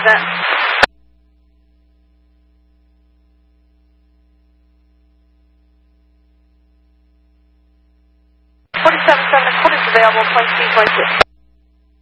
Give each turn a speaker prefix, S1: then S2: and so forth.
S1: that. 47-7, what is available, point C, point 2.